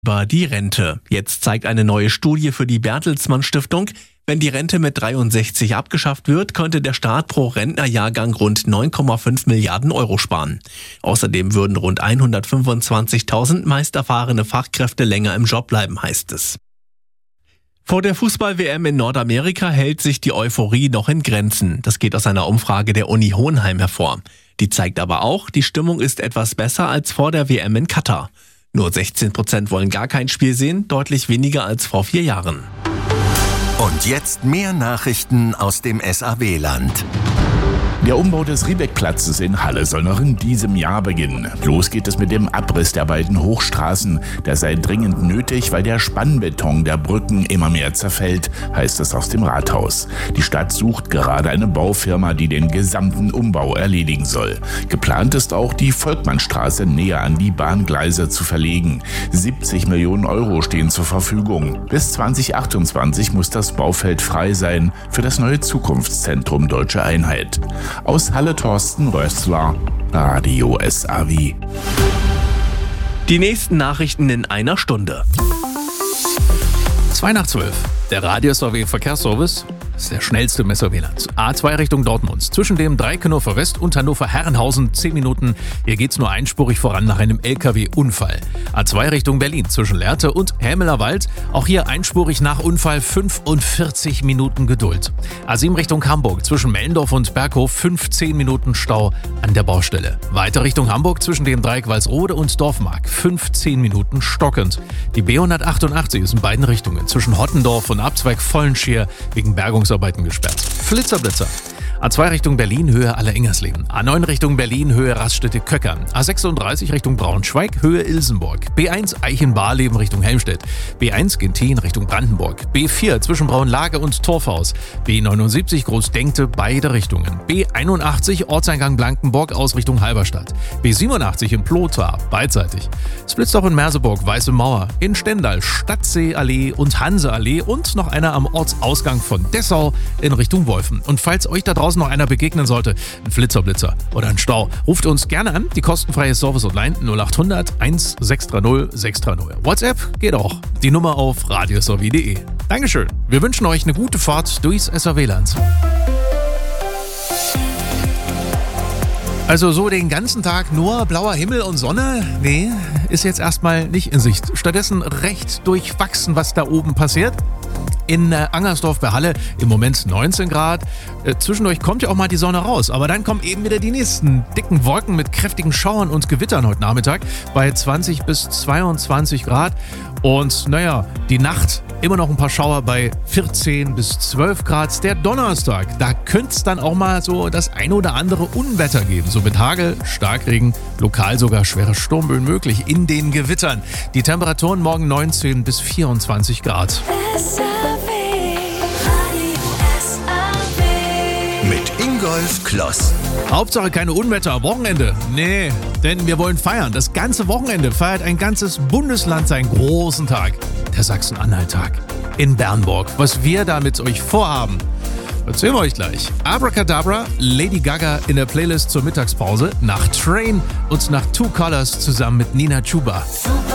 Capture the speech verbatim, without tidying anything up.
Über die Rente. Jetzt zeigt eine neue Studie für die Bertelsmann Stiftung, wenn die Rente mit dreiundsechzig abgeschafft wird, könnte der Staat pro Rentnerjahrgang rund neun Komma fünf Milliarden Euro sparen. Außerdem würden rund hundertfünfundzwanzigtausend meist erfahrene Fachkräfte länger im Job bleiben, heißt es. Vor der Fußball-W M in Nordamerika hält sich die Euphorie noch in Grenzen. Das geht aus einer Umfrage der Uni Hohenheim hervor. Die zeigt aber auch, die Stimmung ist etwas besser als vor der W M in Katar. Nur sechzehn Prozent wollen gar kein Spiel sehen, deutlich weniger als vor vier Jahren. Und jetzt mehr Nachrichten aus dem S A W-Land. Der Umbau des Riebeck-Platzes in Halle soll noch in diesem Jahr beginnen. Los geht es mit dem Abriss der beiden Hochstraßen. Das sei dringend nötig, weil der Spannbeton der Brücken immer mehr zerfällt, heißt es aus dem Rathaus. Die Stadt sucht gerade eine Baufirma, die den gesamten Umbau erledigen soll. Geplant ist auch, die Volkmannstraße näher an die Bahngleise zu verlegen. siebzig Millionen Euro stehen zur Verfügung. Bis zwanzig achtundzwanzig muss das Baufeld frei sein für das neue Zukunftszentrum Deutsche Einheit. Aus Halle Thorsten Rössler, Radio S A W. Die nächsten Nachrichten in einer Stunde. zwei nach zwölf. Der Radio S A W Verkehrsservice ist der schnellste im S A W-Land. A zwei Richtung Dortmund. Zwischen dem Dreieck-Hannover West und Hannover-Herrenhausen zehn Minuten. Hier geht's nur einspurig voran nach einem L K W-Unfall. A zwei Richtung Berlin zwischen Lehrte und Hämeler Wald. Auch hier einspurig nach Unfall fünfundvierzig Minuten Geduld. A sieben Richtung Hamburg zwischen Mellendorf und Berghof fünfzehn Minuten Stau an der Baustelle. Weiter Richtung Hamburg zwischen dem Dreieck Walsrode und Dorfmark fünfzehn Minuten stockend. Die B hundertachtundachtzig ist in beiden Richtungen zwischen Hottendorf und Abzweig Vollenscheer wegen Bergungsarbeiten gesperrt. Flitzer-Blitzer. A zwei Richtung Berlin, Höhe Aller-Ingersleben. A neun Richtung Berlin, Höhe Raststätte-Köckern. A sechsunddreißig Richtung Braunschweig, Höhe Ilsenburg. B eins Eichenbarleben Richtung Helmstedt. B eins Gentin Richtung Brandenburg. B vier zwischen Braunlage und Torfhaus. B neunundsiebzig Großdenkte, beide Richtungen. B einundachtzig Ortseingang Blankenburg aus Richtung Halberstadt. B siebenundachtzig in Plotha, beidseitig. Splitzdorf in Merseburg, Weiße Mauer. In Stendal, Stadtseeallee und Hanseallee. Und noch einer am Ortsausgang von Dessau in Richtung Wolfen. Und falls euch da draußen noch einer begegnen sollte, ein Flitzer-Blitzer oder ein Stau, ruft uns gerne an, die kostenfreie Service-Hotline null achthundert eins sechs drei null sechs drei null. WhatsApp geht auch. Die Nummer auf radio s a w punkt d e. Dankeschön. Wir wünschen euch eine gute Fahrt durchs S A W-Land. Also so den ganzen Tag nur blauer Himmel und Sonne? Nee, ist jetzt erstmal nicht in Sicht. Stattdessen recht durchwachsen, was da oben passiert. In äh, Angersdorf bei Halle im Moment neunzehn Grad. Äh, zwischendurch kommt ja auch mal die Sonne raus. Aber dann kommen eben wieder die nächsten dicken Wolken mit kräftigen Schauern und Gewittern heute Nachmittag bei zwanzig bis zweiundzwanzig Grad. Und naja, die Nacht immer noch ein paar Schauer bei vierzehn bis zwölf Grad. Der Donnerstag, da könnte es dann auch mal so das ein oder andere Unwetter geben. So mit Hagel, Starkregen, lokal sogar schwere Sturmböen möglich in den Gewittern. Die Temperaturen morgen neunzehn bis vierundzwanzig Grad. Mit Ingolf Kloss. Hauptsache keine Unwetter am Wochenende. Nee, denn wir wollen feiern. Das ganze Wochenende feiert ein ganzes Bundesland seinen großen Tag. Der Sachsen-Anhalt-Tag in Bernburg. Was wir da mit euch vorhaben, erzählen wir euch gleich. Abracadabra, Lady Gaga in der Playlist zur Mittagspause, nach Train und nach Two Colors zusammen mit Nina Chuba.